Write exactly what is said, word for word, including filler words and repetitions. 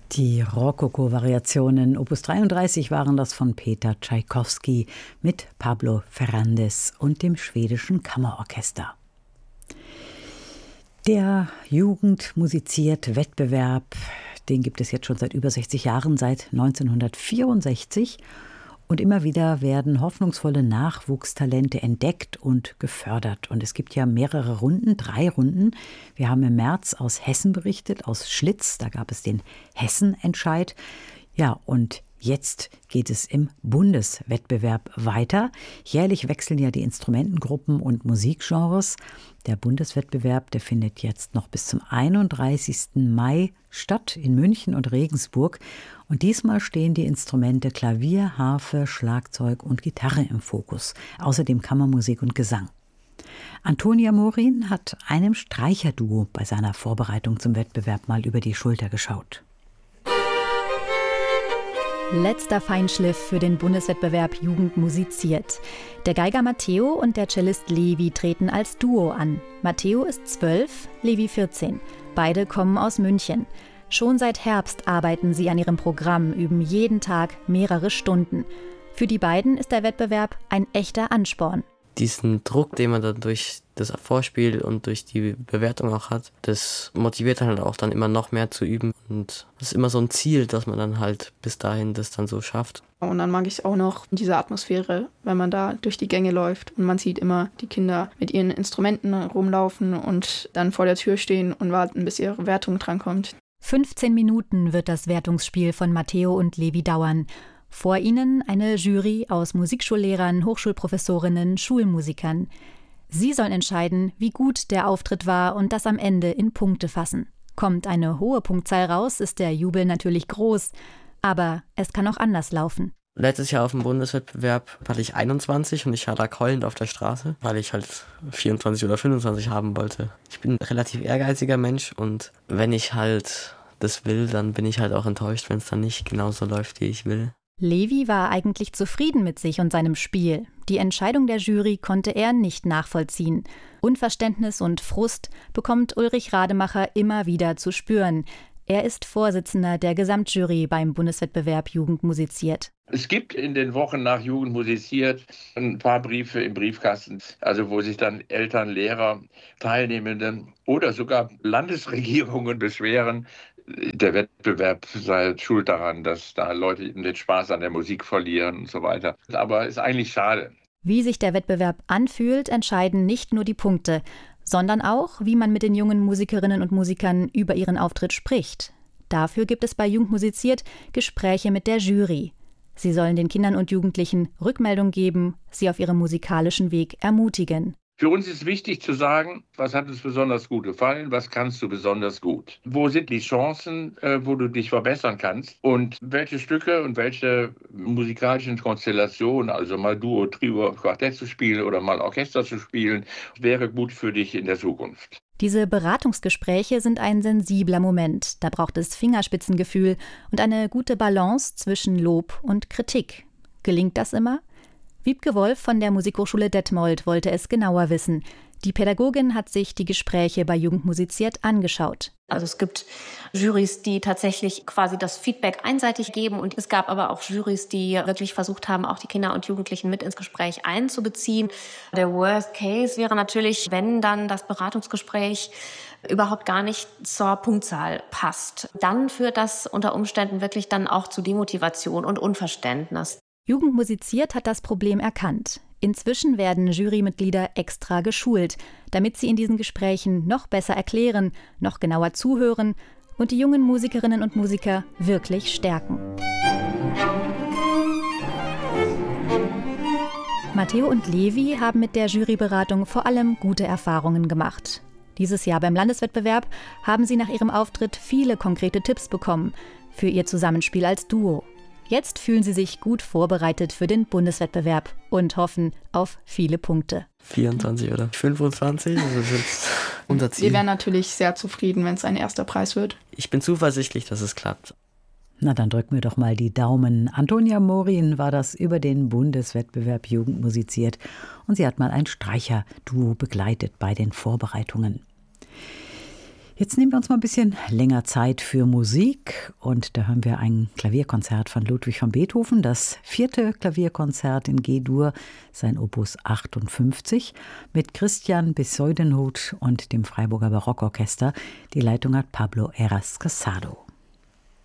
Die Rokoko-Variationen Opus dreiunddreißig waren das von Peter Tschaikowski mit Pablo Fernández und dem schwedischen Kammerorchester. Der Jugend musiziert Wettbewerb, den gibt es jetzt schon seit über sechzig Jahren, seit neunzehnhundertvierundsechzig. Und immer wieder werden hoffnungsvolle Nachwuchstalente entdeckt und gefördert. Und es gibt ja mehrere Runden, drei Runden. Wir haben im März aus Hessen berichtet, aus Schlitz, da gab es den Hessen-Entscheid. Ja, und jetzt geht es im Bundeswettbewerb weiter. Jährlich wechseln ja die Instrumentengruppen und Musikgenres. Der Bundeswettbewerb, der findet jetzt noch bis zum einunddreißigsten Mai statt in München und Regensburg. Und diesmal stehen die Instrumente Klavier, Harfe, Schlagzeug und Gitarre im Fokus. Außerdem Kammermusik und Gesang. Antonia Morin hat einem Streicherduo bei seiner Vorbereitung zum Wettbewerb mal über die Schulter geschaut. Letzter Feinschliff für den Bundeswettbewerb Jugend musiziert. Der Geiger Matteo und der Cellist Levi treten als Duo an. Matteo ist zwölf, Levi vierzehn. Beide kommen aus München. Schon seit Herbst arbeiten sie an ihrem Programm, üben jeden Tag mehrere Stunden. Für die beiden ist der Wettbewerb ein echter Ansporn. Diesen Druck, den man dann durch das Vorspiel und durch die Bewertung auch hat, das motiviert halt auch dann immer noch mehr zu üben. Und das ist immer so ein Ziel, dass man dann halt bis dahin das dann so schafft. Und dann mag ich auch noch diese Atmosphäre, wenn man da durch die Gänge läuft und man sieht immer die Kinder mit ihren Instrumenten rumlaufen und dann vor der Tür stehen und warten, bis ihre Wertung drankommt. fünfzehn Minuten wird das Wertungsspiel von Matteo und Levi dauern. Vor ihnen eine Jury aus Musikschullehrern, Hochschulprofessorinnen, Schulmusikern. Sie sollen entscheiden, wie gut der Auftritt war und das am Ende in Punkte fassen. Kommt eine hohe Punktzahl raus, ist der Jubel natürlich groß. Aber es kann auch anders laufen. Letztes Jahr auf dem Bundeswettbewerb hatte ich einundzwanzig und ich lag heulend auf der Straße, weil ich halt vierundzwanzig oder fünfundzwanzig haben wollte. Ich bin ein relativ ehrgeiziger Mensch und wenn ich halt das will, dann bin ich halt auch enttäuscht, wenn es dann nicht genauso läuft, wie ich will. Levi war eigentlich zufrieden mit sich und seinem Spiel. Die Entscheidung der Jury konnte er nicht nachvollziehen. Unverständnis und Frust bekommt Ulrich Rademacher immer wieder zu spüren. Er ist Vorsitzender der Gesamtjury beim Bundeswettbewerb Jugend musiziert. Es gibt in den Wochen nach Jugend musiziert ein paar Briefe im Briefkasten, also wo sich dann Eltern, Lehrer, Teilnehmende oder sogar Landesregierungen beschweren, der Wettbewerb sei schuld daran, dass da Leute den Spaß an der Musik verlieren und so weiter. Aber ist eigentlich schade. Wie sich der Wettbewerb anfühlt, entscheiden nicht nur die Punkte, sondern auch, wie man mit den jungen Musikerinnen und Musikern über ihren Auftritt spricht. Dafür gibt es bei Jugend musiziert Gespräche mit der Jury. Sie sollen den Kindern und Jugendlichen Rückmeldung geben, sie auf ihrem musikalischen Weg ermutigen. Für uns ist wichtig zu sagen, was hat uns besonders gut gefallen, was kannst du besonders gut. Wo sind die Chancen, äh, wo du dich verbessern kannst und welche Stücke und welche musikalischen Konstellationen, also mal Duo, Trio, Quartett zu spielen oder mal Orchester zu spielen, wäre gut für dich in der Zukunft. Diese Beratungsgespräche sind ein sensibler Moment. Da braucht es Fingerspitzengefühl und eine gute Balance zwischen Lob und Kritik. Gelingt das immer? Wiebke Wolf von der Musikhochschule Detmold wollte es genauer wissen. Die Pädagogin hat sich die Gespräche bei Jugend musiziert angeschaut. Also es gibt Jurys, die tatsächlich quasi das Feedback einseitig geben und es gab aber auch Jurys, die wirklich versucht haben, auch die Kinder und Jugendlichen mit ins Gespräch einzubeziehen. Der Worst Case wäre natürlich, wenn dann das Beratungsgespräch überhaupt gar nicht zur Punktzahl passt. Dann führt das unter Umständen wirklich dann auch zu Demotivation und Unverständnis. Jugend musiziert hat das Problem erkannt. Inzwischen werden Jurymitglieder extra geschult, damit sie in diesen Gesprächen noch besser erklären, noch genauer zuhören und die jungen Musikerinnen und Musiker wirklich stärken. Matteo und Levi haben mit der Juryberatung vor allem gute Erfahrungen gemacht. Dieses Jahr beim Landeswettbewerb haben sie nach ihrem Auftritt viele konkrete Tipps bekommen für ihr Zusammenspiel als Duo. Jetzt fühlen sie sich gut vorbereitet für den Bundeswettbewerb und hoffen auf viele Punkte. vierundzwanzig oder fünfundzwanzig, also das ist unser Ziel. Wir wären natürlich sehr zufrieden, wenn es ein erster Preis wird. Ich bin zuversichtlich, dass es klappt. Na, dann drücken wir doch mal die Daumen. Antonia Morin war das über den Bundeswettbewerb Jugend musiziert und sie hat mal ein Streicherduo begleitet bei den Vorbereitungen. Jetzt nehmen wir uns mal ein bisschen länger Zeit für Musik und da hören wir ein Klavierkonzert von Ludwig van Beethoven, das vierte Klavierkonzert in G-Dur, sein Opus achtundfünfzig, mit Christian Bezuidenhout und dem Freiburger Barockorchester. Die Leitung hat Pablo Heras Casado.